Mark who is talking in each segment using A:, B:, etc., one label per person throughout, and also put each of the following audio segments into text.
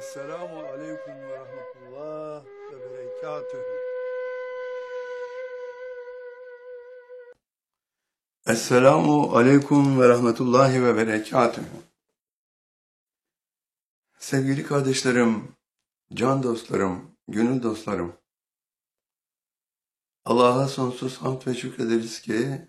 A: Esselamu aleyküm ve rahmetullah ve berekatühü. Esselamu aleyküm ve rahmetullahi ve berekatühü. Sevgili kardeşlerim, can dostlarım, gönül dostlarım. Allah'a sonsuz hamd ve şükrederiz ki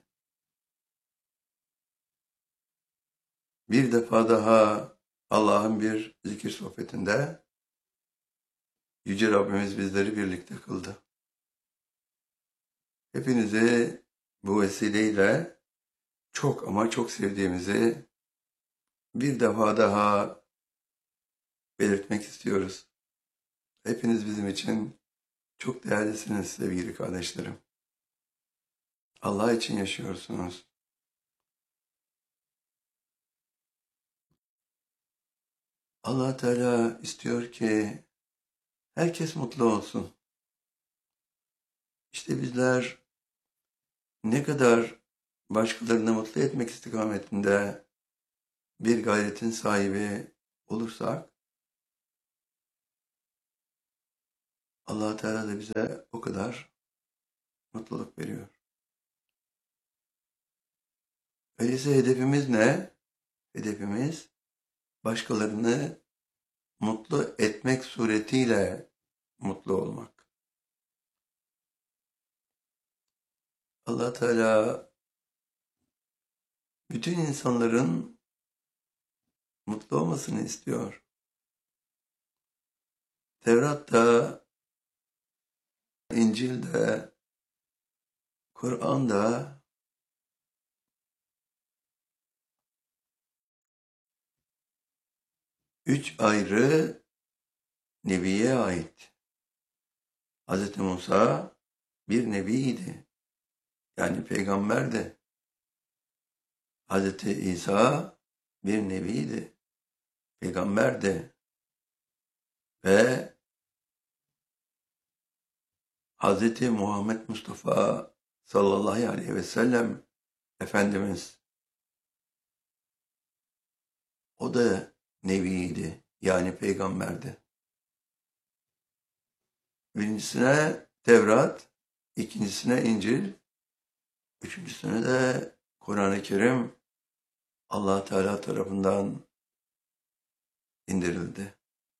A: bir defa daha Allah'ın bir zikir sohbetinde Yüce Rabbimiz bizleri birlikte kıldı. Hepinizi bu vesileyle çok ama çok sevdiğimizi bir defa daha belirtmek istiyoruz. Hepiniz bizim için çok değerlisiniz sevgili kardeşlerim. Allah için yaşıyorsunuz. Allah Teala istiyor ki herkes mutlu olsun. İşte bizler ne kadar başkalarını mutlu etmek istikametinde bir gayretin sahibi olursak, Allah Teala da bize o kadar mutluluk veriyor. Öyleyse hedefimiz ne? Hedefimiz başkalarını mutlu etmek suretiyle mutlu olmak. Allah Teala bütün insanların mutlu olmasını istiyor. Tevrat'ta, İncil'de, Kur'an'da üç ayrı nebiye ait. Hz. Musa bir nebiydi. Yani peygamberdi. Hz. İsa bir nebiydi. Peygamberdi. Ve Hz. Muhammed Mustafa sallallahu aleyhi ve sellem Efendimiz, o da nebiydi. Yani peygamberdi. Birincisine Tevrat, ikincisine İncil, üçüncüsüne de Kur'an-ı Kerim Allah Teala tarafından indirildi.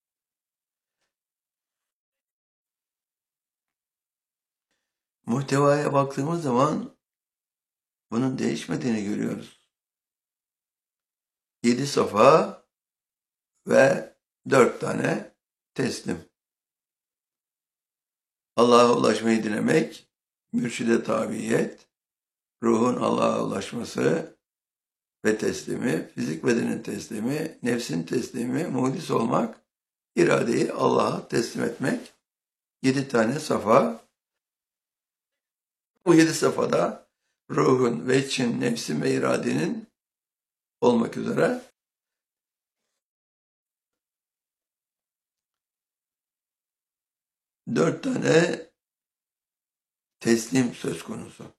A: Muhtevaya baktığımız zaman bunun değişmediğini görüyoruz. 7 safa ve 4 tane teslim. Allah'a ulaşmayı dilemek, mürşide tabiyet, ruhun Allah'a ulaşması ve teslimi, fizik bedenin teslimi, nefsin teslimi, muhlis olmak, iradeyi Allah'a teslim etmek. 7 tane safa. Bu 7 safhada ruhun, veçin, nefsin ve iradenin olmak üzere 4 tane teslim söz konusu.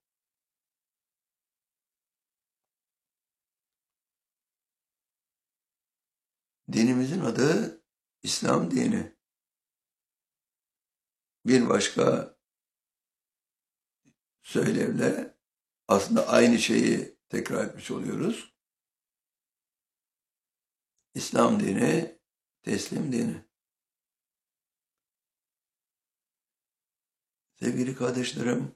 A: Dinimizin adı İslam dini. Bir başka söylevle aslında aynı şeyi tekrar etmiş oluyoruz. İslam dini, teslim dini. Sevgili kardeşlerim,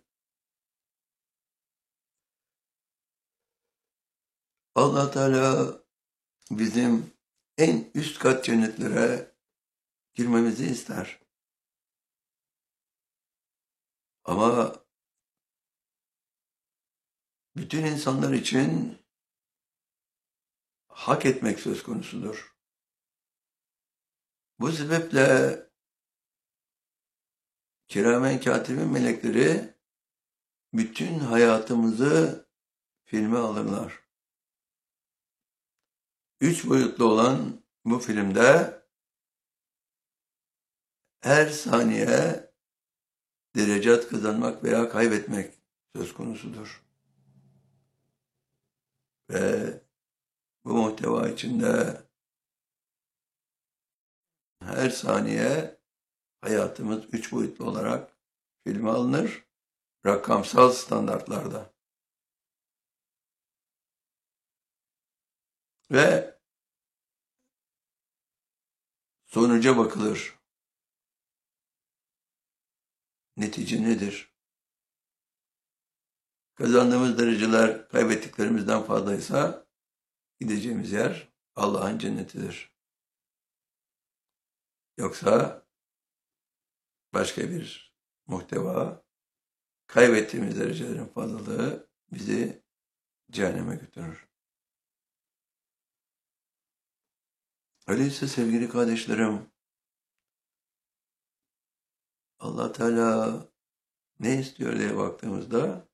A: Allah Teala bizim en üst kat cennetlere girmemizi ister. Ama bütün insanlar için hak etmek söz konusudur. Bu sebeple kiramen katibin melekleri bütün hayatımızı filme alırlar. 3 boyutlu olan bu filmde her saniye derecat kazanmak veya kaybetmek söz konusudur. Ve bu muhteva içinde Her saniye hayatımız 3 boyutlu olarak filme alınır, rakamsal standartlarda. Ve sonuca bakılır. Netice nedir? Kazandığımız dereceler kaybettiklerimizden fazlaysa gideceğimiz yer Allah'ın cennetidir. Yoksa başka bir muhteva, kaybettiğimiz derecelerin fazlalığı bizi cehenneme götürür. Öyleyse sevgili kardeşlerim, Allah Teala ne istiyor diye baktığımızda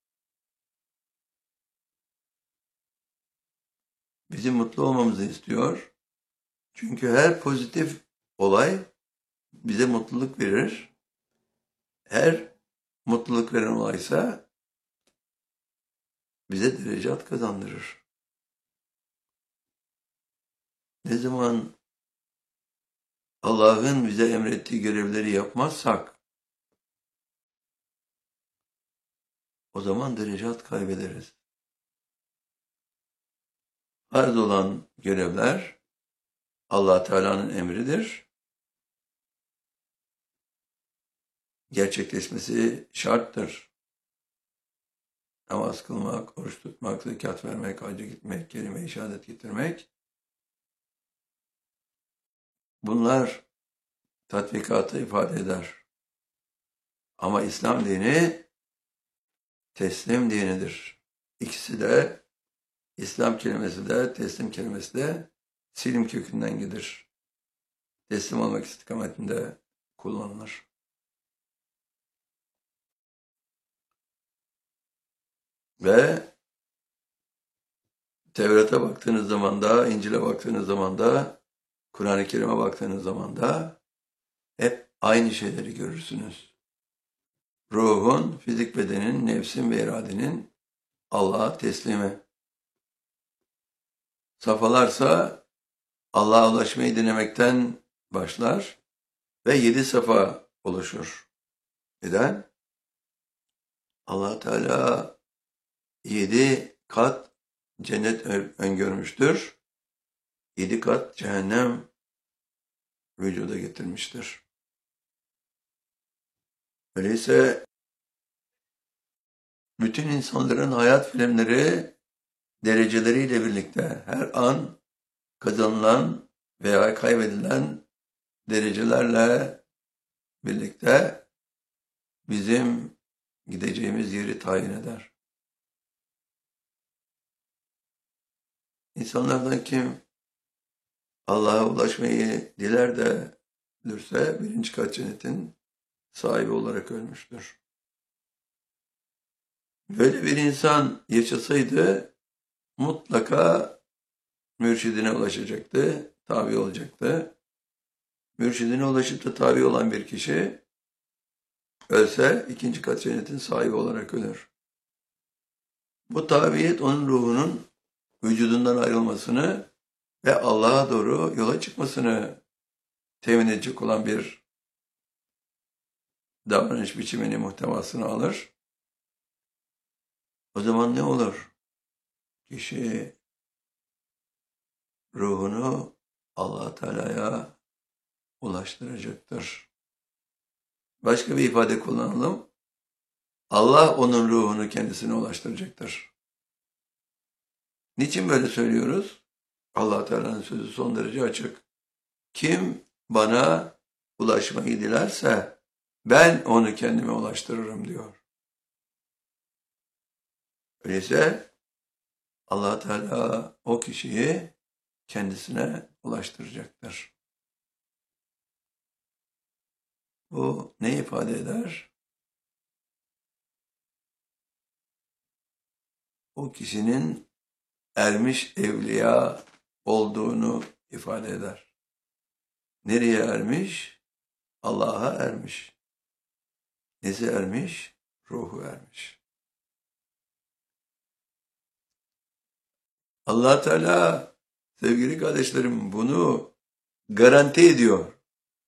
A: bizim mutlu olmamızı istiyor. Çünkü her pozitif olay bize mutluluk verir. Her mutluluk veren olaysa bize derecat kazandırır. Ne zaman Allah'ın bize emrettiği görevleri yapmazsak o zaman derecat kaybederiz. Farz olan görevler Allah Teala'nın emridir. Gerçekleşmesi şarttır. Namaz kılmak, oruç tutmak, zekat vermek, hacca gitmek, kelime-i şehadet getirmek. Bunlar tatbikatı ifade eder. Ama İslam dini teslim dinidir. İkisi de, İslam kelimesi de, teslim kelimesi de silim kökünden gelir. Teslim olmak istikametinde kullanılır. Ve Tevrat'a baktığınız zaman da, İncil'e baktığınız zaman da, Kur'an-ı Kerim'e baktığınız zaman da hep aynı şeyleri görürsünüz. Ruhun, fizik bedenin, nefsin ve iradenin Allah'a teslimi. Safhalarsa Allah'a ulaşmayı denemekten başlar ve 7 safa oluşur. Neden? Allah Teala 7 kat cennet öngörmüştür. 7 kat cehennem vücuda getirmiştir. Öyleyse bütün insanların hayat filmleri dereceleriyle birlikte her an kazanılan veya kaybedilen derecelerle birlikte bizim gideceğimiz yeri tayin eder. İnsanlardan kim Allah'a ulaşmayı diler de ölürse 1. kat cennetin sahibi olarak ölmüştür. Böyle bir insan yaşasaydı mutlaka mürşidine ulaşacaktı, tabi olacaktı. Mürşidine ulaşıp da tabi olan bir kişi ölse 2. kat cennetin sahibi olarak ölür. Bu tabiyet onun ruhunun vücudundan ayrılmasını ve Allah'a doğru yola çıkmasını temin edecek olan bir davranış biçimini muhtevasını alır. O zaman ne olur? Kişi ruhunu Allah Teala'ya ulaştıracaktır. Başka bir ifade kullanalım. Allah onun ruhunu kendisine ulaştıracaktır. Niçin böyle söylüyoruz? Allah Teala'nın sözü son derece açık. Kim bana ulaşmayı dilerse ben onu kendime ulaştırırım diyor. Öyleyse Allah Teala o kişiyi kendisine ulaştıracaktır. Bu ne ifade eder? O kişinin ermiş evliya olduğunu ifade eder. Nereye ermiş? Allah'a ermiş. Nesi ermiş? Ruhu ermiş. Allah Teala sevgili kardeşlerim bunu garanti ediyor.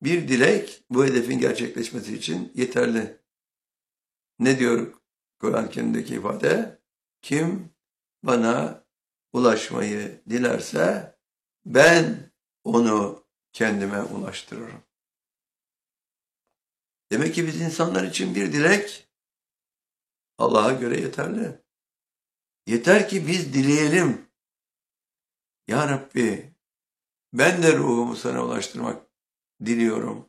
A: Bir dilek bu hedefin gerçekleşmesi için yeterli. Ne diyor Kur'an-ı Kerim'deki ifade? Kim bana ulaşmayı dilerse ben onu kendime ulaştırırım. Demek ki biz insanlar için bir dilek Allah'a göre yeterli. Yeter ki biz dileyelim. Ya Rabbi, ben de ruhumu sana ulaştırmak diliyorum.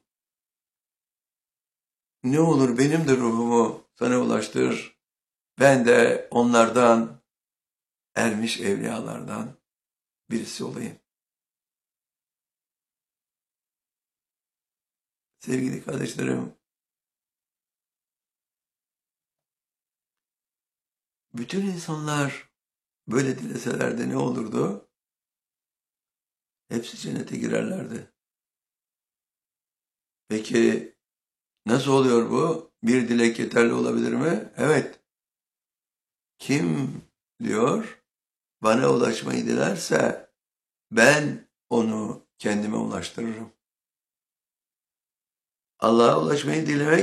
A: Ne olur benim de ruhumu sana ulaştır. Ben de onlardan, ermiş evliyalardan birisi olayım. Sevgili kardeşlerim, bütün insanlar böyle dileselerdi ne olurdu? Hepsi cennete girerlerdi. Peki nasıl oluyor bu? Bir dilek yeterli olabilir mi? Evet. Kim diyor? Bana ulaşmayı dilerse ben onu kendime ulaştırırım. Allah'a ulaşmayı dilemek